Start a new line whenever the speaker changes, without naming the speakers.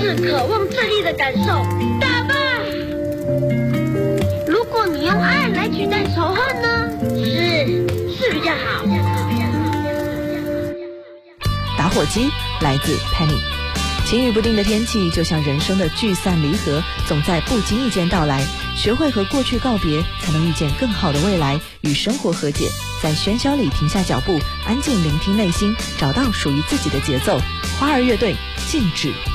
是渴望胜利的感受。打吧！如果你用爱来取代仇恨呢？是比较好。
打火机来自 Penny。晴雨不定的天气就像人生的聚散离合，总在不经意间到来。学会和过去告别，才能遇见更好的未来，与生活和解，在喧嚣里停下脚步，安静聆听内心，找到属于自己的节奏。花儿乐队，静止。